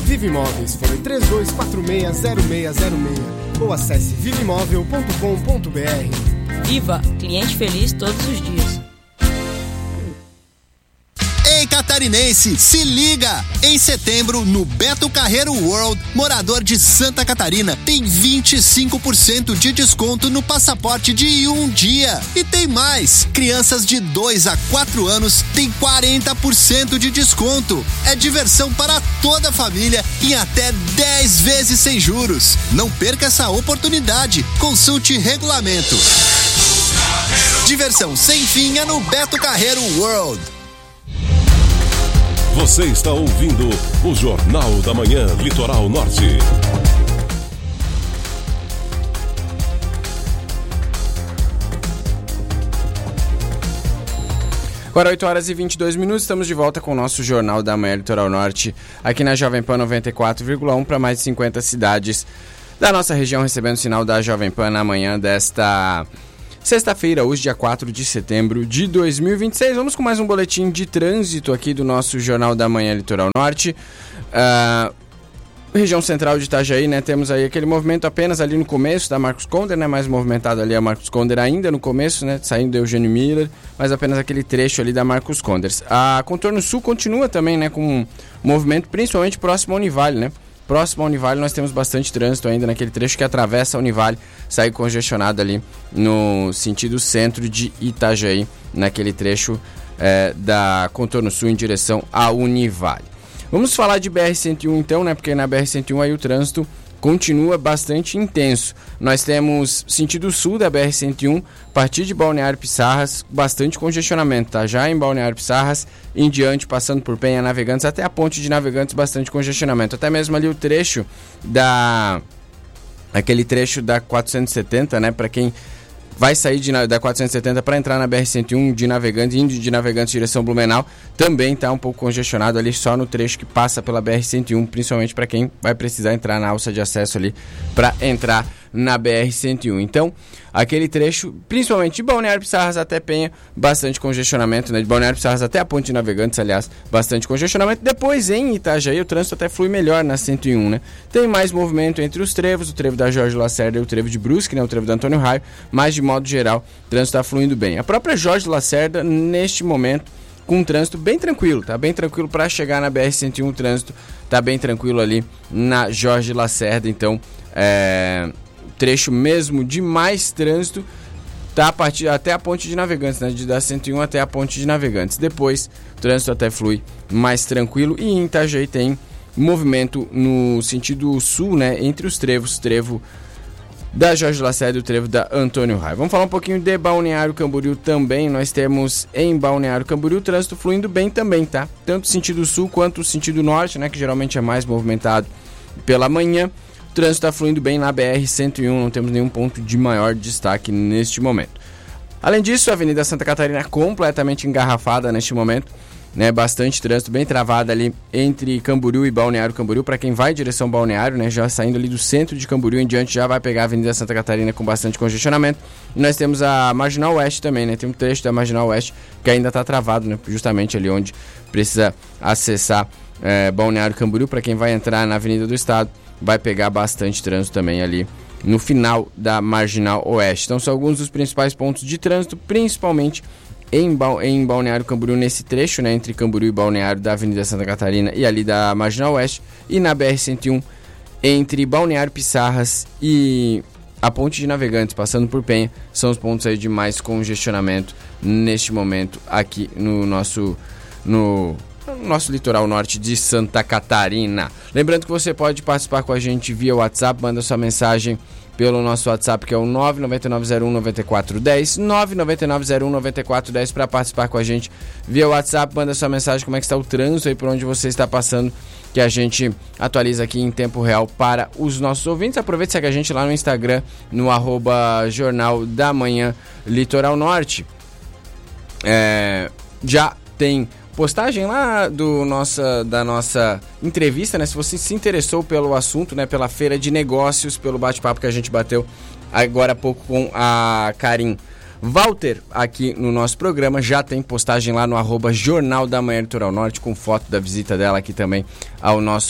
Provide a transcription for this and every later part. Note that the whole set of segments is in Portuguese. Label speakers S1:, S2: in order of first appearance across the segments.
S1: Vive Imóveis, fone 32460606 ou acesse viveimóvel.com.br.
S2: Viva! Cliente feliz todos os dias.
S3: Ei, catarinense, se liga! Em setembro, no Beto Carreiro World, morador de Santa Catarina tem 25% de desconto no passaporte de um dia. E tem mais! Crianças de 2 a 4 anos têm 40% de desconto. É diversão para toda a família em até 10 vezes sem juros. Não perca essa oportunidade. Consulte regulamento. Diversão sem fim é no Beto Carreiro World.
S4: Você está ouvindo o Jornal da Manhã Litoral Norte.
S5: Agora 8 horas e 22 minutos, estamos de volta com o nosso Jornal da Manhã Litoral Norte, aqui na Jovem Pan 94,1 para mais de 50 cidades da nossa região, recebendo o sinal da Jovem Pan na manhã desta sexta-feira, hoje, dia 4 de setembro de 2026. Vamos com mais um boletim de trânsito aqui do nosso Jornal da Manhã Litoral Norte. Região central de Itajaí, né? Temos aí aquele movimento apenas ali no começo da Marcos Conder, né? Mais movimentado ali a Marcos Conder ainda no começo, né? Saindo do Eugênio Miller, mas apenas aquele trecho ali da Marcos Conder. A Contorno Sul continua também, né? Com movimento principalmente próximo ao Univale, né? Próximo ao Univale nós temos bastante trânsito ainda naquele trecho que atravessa a Univale, sai congestionado ali no sentido centro de Itajaí, naquele trecho da Contorno Sul em direção à Univale. Vamos falar de BR-101 então, né? Porque na BR-101 aí o trânsito continua bastante intenso. Nós temos sentido sul da BR-101, a partir de Balneário Pissarras, bastante congestionamento, tá? Já em Balneário Pissarras, em diante, passando por Penha Navegantes, até a ponte de Navegantes, bastante congestionamento. Até mesmo ali o trecho aquele trecho da 470, né? Para quem vai sair da 470 para entrar na BR-101 de Navegantes, indo de Navegantes em direção Blumenau, também está um pouco congestionado ali só no trecho que passa pela BR-101, principalmente para quem vai precisar entrar na alça de acesso ali para entrar na BR-101. Então, aquele trecho, principalmente de Balneário Pissarras até Penha, bastante congestionamento, né? De Balneário Pissarras até a ponte de Navegantes, aliás, bastante congestionamento. Depois, em Itajaí, o trânsito até flui melhor na 101, né? Tem mais movimento entre os trevos, o trevo da Jorge Lacerda e o trevo de Brusque, né? O trevo da Antônio Raio, mas de modo geral, o trânsito está fluindo bem. A própria Jorge Lacerda, neste momento, com um trânsito bem tranquilo, tá bem tranquilo para chegar na BR-101, o trânsito tá bem tranquilo ali na Jorge Lacerda, então, trecho mesmo de mais trânsito tá a partir até a ponte de Navegantes, né? Da 101 até a ponte de Navegantes. Depois o trânsito até flui mais tranquilo e em Itajaí tem movimento no sentido sul, né? Entre os trevos, trevo da Jorge Lacerda e o trevo da Antônio Raio. Vamos falar um pouquinho de Balneário Camboriú também. Nós temos em Balneário Camboriú o trânsito fluindo bem também, tá? Tanto o sentido sul quanto o sentido norte, né? Que geralmente é mais movimentado pela manhã. O trânsito está fluindo bem na BR-101, não temos nenhum ponto de maior destaque neste momento. Além disso, a Avenida Santa Catarina é completamente engarrafada neste momento, né? Bastante trânsito, bem travado ali entre Camboriú e Balneário Camboriú, para quem vai em direção Balneário, né? Já saindo ali do centro de Camboriú em diante, já vai pegar a Avenida Santa Catarina com bastante congestionamento. E nós temos a Marginal Oeste também, né? Tem um trecho da Marginal Oeste que ainda está travado, né? Justamente ali onde precisa acessar Balneário Camboriú, para quem vai entrar na Avenida do Estado, vai pegar bastante trânsito também ali no final da Marginal Oeste. Então são alguns dos principais pontos de trânsito, principalmente em Balneário Camboriú, nesse trecho, né, entre Camboriú e Balneário da Avenida Santa Catarina e ali da Marginal Oeste, e na BR-101 entre Balneário Pissarras e a ponte de Navegantes, passando por Penha, são os pontos aí de mais congestionamento neste momento aqui no nosso litoral norte de Santa Catarina. Lembrando que você pode participar com a gente via WhatsApp, manda sua mensagem pelo nosso WhatsApp, que é o 999019410, 999019410, para participar com a gente via WhatsApp. Manda sua mensagem, como é que está o trânsito aí por onde você está passando, que a gente atualiza aqui em tempo real para os nossos ouvintes. Aproveite e segue a gente lá no Instagram, no @Jornal da Manhã Litoral Norte. Já tem postagem lá da nossa entrevista, né? Se você se interessou pelo assunto, né? Pela feira de negócios, pelo bate-papo que a gente bateu agora há pouco com a Karin Walter aqui no nosso programa, já tem postagem lá no @Jornal da Manhã Litoral Norte, com foto da visita dela aqui também ao nosso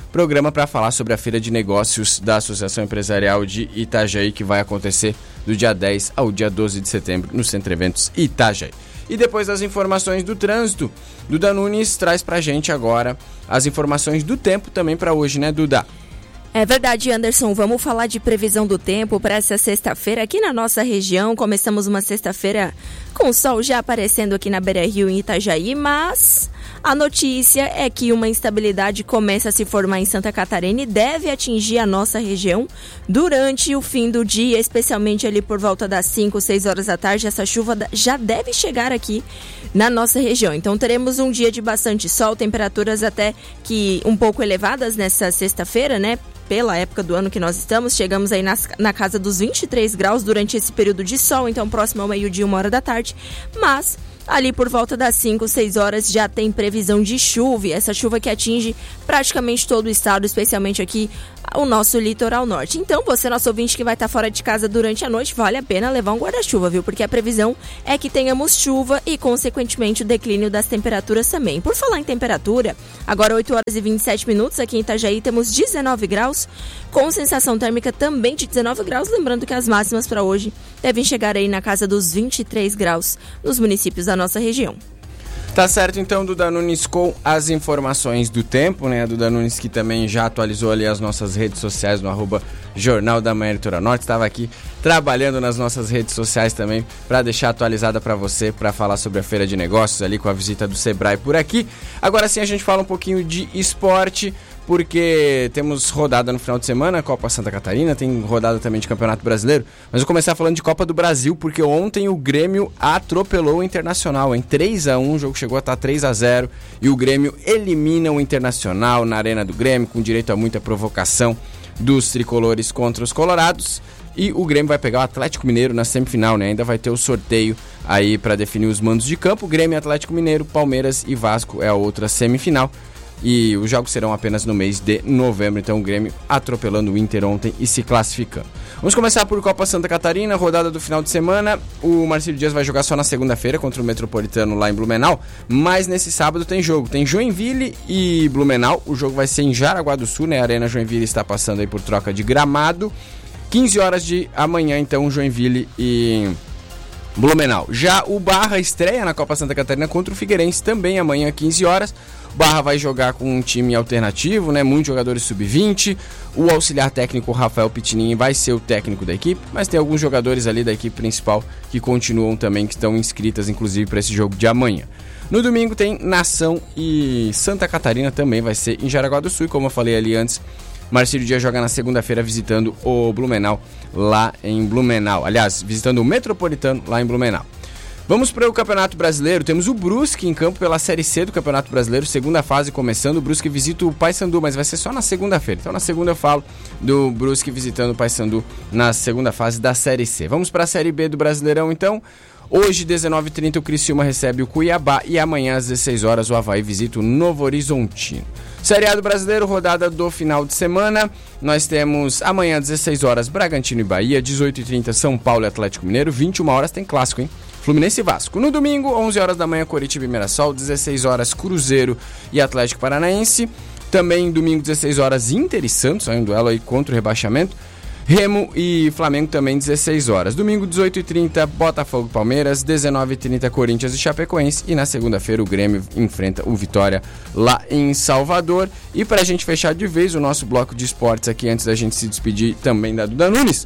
S5: programa para falar sobre a Feira de Negócios da Associação Empresarial de Itajaí, que vai acontecer do dia 10 ao dia 12 de setembro no Centro Eventos Itajaí. E depois das informações do trânsito, Duda Nunes traz pra gente agora as informações do tempo também para hoje, né, Duda?
S2: É verdade, Anderson. Vamos falar de previsão do tempo para essa sexta-feira aqui na nossa região. Começamos uma sexta-feira com o sol já aparecendo aqui na Beira-Rio, em Itajaí, mas a notícia é que uma instabilidade começa a se formar em Santa Catarina e deve atingir a nossa região durante o fim do dia, especialmente ali por volta das 5, 6 horas da tarde. Essa chuva já deve chegar aqui na nossa região. Então teremos um dia de bastante sol, temperaturas até que um pouco elevadas nessa sexta-feira, né? Pela época do ano que nós estamos, chegamos aí na casa dos 23 graus durante esse período de sol, então próximo ao meio-dia, 1 hora da tarde, mas ali por volta das 5, 6 horas já tem previsão de chuva, e essa chuva que atinge praticamente todo o estado, especialmente aqui o nosso litoral norte. Então você, nosso ouvinte que vai estar fora de casa durante a noite, vale a pena levar um guarda-chuva, viu? Porque a previsão é que tenhamos chuva e, consequentemente, o declínio das temperaturas também. Por falar em temperatura, agora 8 horas e 27 minutos, aqui em Itajaí temos 19 graus, com sensação térmica também de 19 graus, lembrando que as máximas para hoje devem chegar aí na casa dos 23 graus nos municípios da nossa região.
S5: Tá certo, então, Duda Nunes com as informações do tempo, né? A Duda Nunes que também já atualizou ali as nossas redes sociais no @Jornal da Manhã Litoral Norte. Estava aqui trabalhando nas nossas redes sociais também para deixar atualizada para você, para falar sobre a Feira de Negócios ali com a visita do Sebrae por aqui. Agora sim a gente fala um pouquinho de esporte, porque temos rodada no final de semana, Copa Santa Catarina, tem rodada também de Campeonato Brasileiro, mas vou começar falando de Copa do Brasil, porque ontem o Grêmio atropelou o Internacional, em 3-1, o jogo chegou a estar 3-0, e o Grêmio elimina o Internacional na Arena do Grêmio, com direito a muita provocação dos tricolores contra os colorados, e o Grêmio vai pegar o Atlético Mineiro na semifinal, né? Ainda vai ter o sorteio aí para definir os mandos de campo. Grêmio, Atlético Mineiro, Palmeiras e Vasco é a outra semifinal. E os jogos serão apenas no mês de novembro, então o Grêmio atropelando o Inter ontem e se classificando. Vamos começar por Copa Santa Catarina, rodada do final de semana. O Marcílio Dias vai jogar só na segunda-feira contra o Metropolitano lá em Blumenau, mas nesse sábado tem jogo. Tem Joinville e Blumenau, o jogo vai ser em Jaraguá do Sul, né? A Arena Joinville está passando aí por troca de gramado. 15 horas de amanhã, então, Joinville e Blumenau. Já o Barra estreia na Copa Santa Catarina contra o Figueirense, também amanhã, 15 horas. O Barra vai jogar com um time alternativo, né? Muitos jogadores sub-20. O auxiliar técnico Rafael Pitinin vai ser o técnico da equipe, mas tem alguns jogadores ali da equipe principal que continuam também, que estão inscritas, inclusive, para esse jogo de amanhã. No domingo tem Nação e Santa Catarina, também vai ser em Jaraguá do Sul, e como eu falei ali antes, Marcílio Dias joga na segunda-feira visitando o Blumenau, lá em Blumenau. Aliás, visitando o Metropolitano, lá em Blumenau. Vamos para o Campeonato Brasileiro. Temos o Brusque em campo pela Série C do Campeonato Brasileiro, segunda fase começando. O Brusque visita o Paysandu, mas vai ser só na segunda-feira. Então na segunda eu falo do Brusque visitando o Paysandu na segunda fase da Série C. Vamos para a Série B do Brasileirão então. Hoje, 19h30, o Criciúma recebe o Cuiabá e amanhã, às 16 horas, o Avaí visita o Novo Horizontino. Série A do Brasileiro, rodada do final de semana. Nós temos amanhã, às 16 horas, Bragantino e Bahia, 18h30, São Paulo e Atlético Mineiro, 21 horas tem clássico, hein? Fluminense e Vasco. No domingo, 11 horas da manhã, Coritiba e Mirassol, 16 horas, Cruzeiro e Atlético Paranaense. Também domingo, 16 horas, Inter e Santos, um duelo aí contra o rebaixamento. Remo e Flamengo também 16 horas. Domingo, 18h30, Botafogo e Palmeiras, 19h30, Corinthians e Chapecoense. E na segunda-feira o Grêmio enfrenta o Vitória lá em Salvador. E pra gente fechar de vez o nosso bloco de esportes aqui, antes da gente se despedir também da Duda Nunes.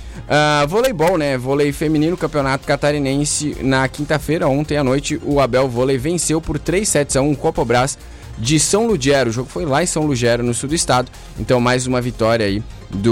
S5: Voleibol, né? Vôlei feminino, Campeonato Catarinense na quinta-feira. Ontem à noite o Abel Vôlei venceu por 3-7-1 o Copobras de São Lugero. O jogo foi lá em São Lugero, no sul do estado. Então mais uma vitória aí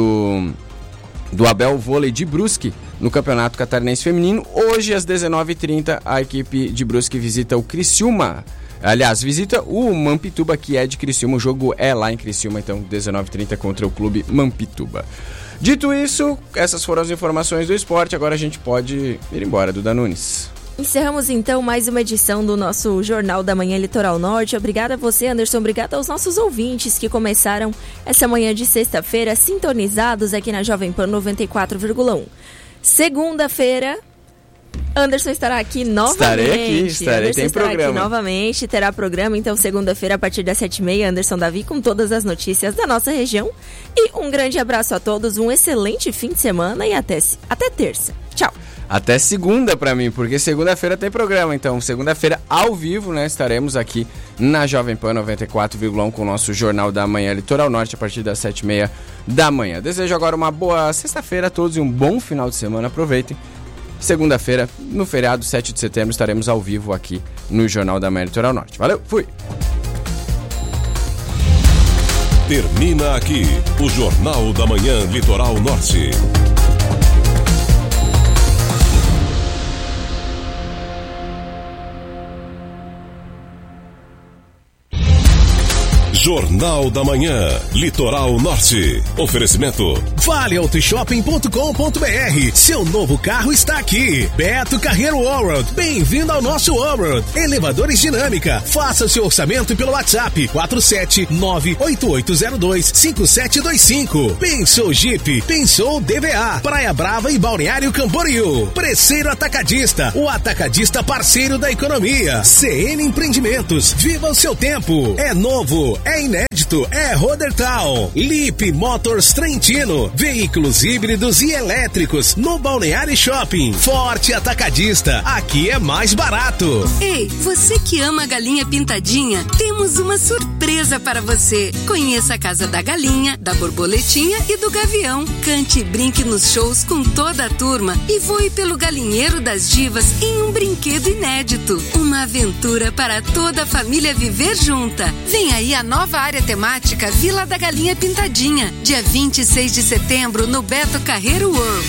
S5: do Abel Vôlei de Brusque no Campeonato Catarinense Feminino. Hoje, às 19h30, a equipe de Brusque visita o Criciúma. Aliás, visita o Mampituba, que é de Criciúma. O jogo é lá em Criciúma, então 19h30 contra o Clube Mampituba. Dito isso, essas foram as informações do esporte. Agora a gente pode ir embora, Duda Nunes.
S2: Encerramos então mais uma edição do nosso Jornal da Manhã Litoral Norte. Obrigada a você, Anderson. Obrigada aos nossos ouvintes que começaram essa manhã de sexta-feira sintonizados aqui na Jovem Pan 94,1. Segunda-feira Anderson estará aqui novamente.
S5: Estarei, tem programa.
S2: Aqui novamente, terá programa, então, segunda-feira, a partir das 7h30, Anderson Davi, com todas as notícias da nossa região. E um grande abraço a todos, um excelente fim de semana e até terça. Tchau.
S5: Até segunda pra mim, porque segunda-feira tem programa, então segunda-feira ao vivo, né, estaremos aqui na Jovem Pan 94,1 com o nosso Jornal da Manhã Litoral Norte a partir das 7h30 da manhã. Desejo agora uma boa sexta-feira a todos e um bom final de semana, aproveitem. Segunda-feira, no feriado 7 de setembro, estaremos ao vivo aqui no Jornal da Manhã Litoral Norte. Valeu, fui!
S4: Termina aqui o Jornal da Manhã Litoral Norte. Jornal da Manhã, Litoral Norte. Oferecimento
S6: ValeAutoShopping.com.br. Seu novo carro está aqui. Beto Carreiro Allroad. Bem-vindo ao nosso Allroad. Elevadores Dinâmica. Faça seu orçamento pelo WhatsApp 47988025725. Pensou Jeep. Pensou DVA. Praia Brava e Balneário Camboriú. Preceiro Atacadista. O atacadista parceiro da economia. CN Empreendimentos. Viva o seu tempo. É novo. É inédito, é Rodertal. Lip Motors Trentino, veículos híbridos e elétricos no Balneário Shopping. Forte Atacadista, aqui é mais barato.
S7: Ei, você que ama a galinha pintadinha, temos uma surpresa para você. Conheça a Casa da Galinha, da Borboletinha e do Gavião. Cante e brinque nos shows com toda a turma e voe pelo galinheiro das divas em um brinquedo inédito. Uma aventura para toda a família viver junta. Vem aí a nova área temática Vila da Galinha Pintadinha, dia 26 de setembro no Beto Carreiro World.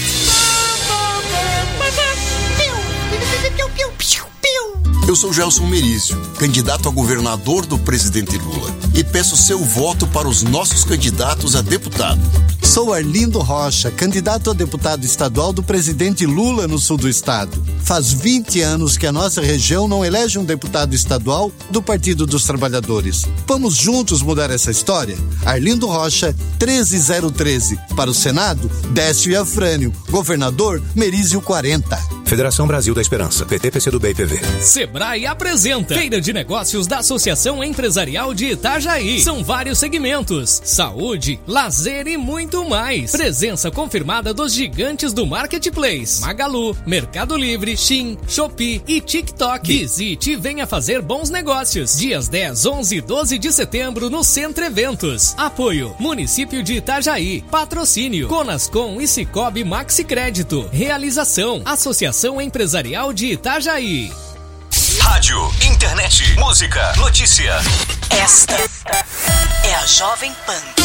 S8: Eu sou Gelson Merício, candidato a governador do presidente Lula, e peço seu voto para os nossos candidatos a deputado.
S3: Sou Arlindo Rocha, candidato a deputado estadual do presidente Lula no sul do estado. Faz 20 anos que a nossa região não elege um deputado estadual do Partido dos Trabalhadores. Vamos juntos mudar essa história? Arlindo Rocha, 13013. Para o Senado, Décio Afrânio. Governador, Merício 40.
S9: Federação Brasil da Esperança, PT, PCdoB e PV.
S10: Sebrae apresenta Feira de Negócios da Associação Empresarial de Itajaí. São vários segmentos: saúde, lazer e muito mais. Presença confirmada dos gigantes do Marketplace: Magalu, Mercado Livre, Shein, Shopee e TikTok. Visite e venha fazer bons negócios. Dias 10, 11 e 12 de setembro no Centro Eventos. Apoio: Município de Itajaí. Patrocínio: Conascom e Cicobi Maxi Crédito. Realização: Associação Empresarial de Itajaí.
S6: Rádio, internet, música, notícia.
S11: Esta é a Jovem Pan.